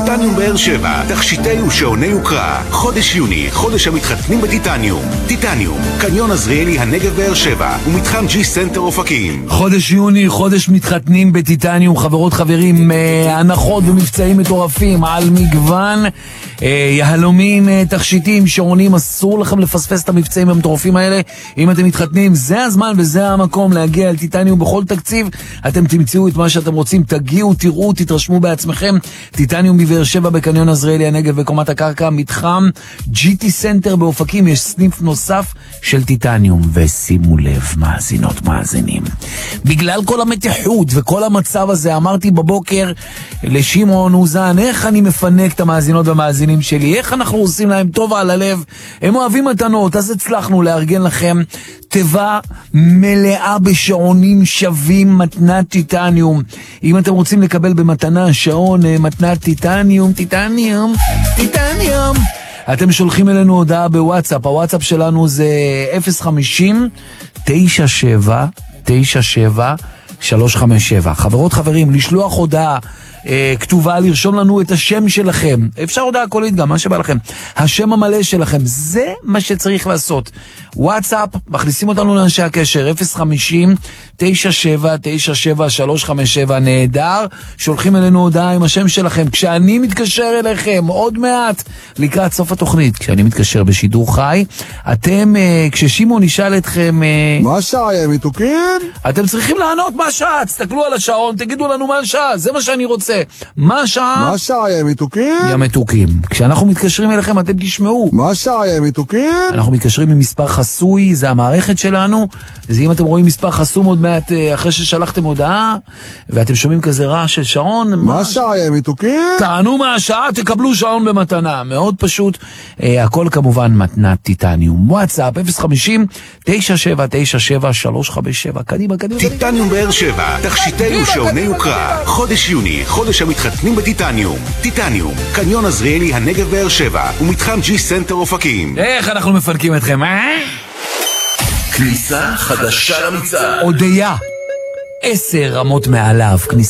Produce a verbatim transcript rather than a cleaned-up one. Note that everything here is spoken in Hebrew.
טיטניום באר שבע, תכשיטי ושעוני יוקרה. חודש יוני, חודש המתחתנים בטיטניום. טיטניום, קניון עזריאלי הנגב באר שבע ומתחם ג'י סנטר אופקים. חודש יוני, חודש מתחתנים בטיטניום. חברות חברים, הנחות ומבצעים מטורפים על מגוון יהלומים, תכשיטים, שעונים. אסור לכם לפספס את המבצעים המטורפים האלה. אם אתם מתחתנים, זה הזמן וזה המקום להגיע אל טיטניום. בכל תקציב אתם תמצאו את מה שאתם רוצים, תגיעו, תראו, תתרשמו בעצמכם. טיטניום בבאר שבע בקניון עזריאלי הנגב בקומת הקרקע, מתחם ג'י טי סנטר באופקים. יש סניף נוסף של טיטניום. ושימו לב, מאזינות, מאזינים, בגלל כל המתיחות וכל המצב הזה, אמרתי בבוקר לשמעון אוזן, איך אני מפנק את המאזינות והמאזינים שלי, איך אנחנו עושים להם טוב על הלב, הם אוהבים מתנות. אז הצלחנו לארגן לכם תיבה מלאה בשעונים שווים, מתנת טיטניום. אם אתם רוצים לקבל במתנה שעון מתנת טיטניום, טיטניום, טיטניום, אתם שולחים אלינו הודעה בוואטסאפ. הוואטסאפ שלנו זה אפס חמישים תשע שבע תשע שבע שלוש חמש שבע. חברות חברים, לשלוח הודעה אה, כתובה, לרשום לנו את השם שלכם, אפשר הודעה קולית גם, מה שבא לכם, השם המלא שלכם, זה מה שצריך לעשות. וואטסאפ, מכניסים אותנו לאנשי הקשר, אפס חמישים תשע שבע תשע שבע שלוש חמש שבע, נהדר, שולחים אלינו הודעה עם השם שלכם. כשאני מתקשר אליכם עוד מעט לקראת סוף התוכנית, כשאני מתקשר בשידור חי, אתם, אה, כששימון נשאל אתכם אה, מה השעה יא מתוקין? אתם צריכים לענות מה השעה, תסתכלו על השעון, תגידו לנו מה השעה, זה מה שאני רוצה. מה השעה? מה השעה יא מתוקין? יא מתוקים, כשאנחנו מתקשרים אליכם אתם תשמעו. מה השעה יא מתוקין? אנחנו מתקשרים עם מספר חסוי, זה המערכת שלנו. אז אם אתם רואים מספר חסום עוד מעט אחרי ששלחתם הודעה ואתם שומעים כזה רעש של שעון, מה השעה יא מתוקין? תענו מה השעה, תקבלו שעון במתנה. מאוד פשוט, אה, הכל כמובן מתנת טיטניום. וואטסאפ אפס חמישים תשע שבע תשע שבע שלוש חמש שבע. קדימה, קדימה. טיטניום באר שבע, תכשיטי ושעוני יוקרה. חודש יוני, חודש המתחתנים בטיטניום. טיטניום, קניון עזריאלי הנגב באר שבע ומתחם ג'י סנטר אופקים. איך אנחנו מפנקים אתכם, אה? כניסה חדשה למצעד. הודיה, עשר רמות מעליו, כניסה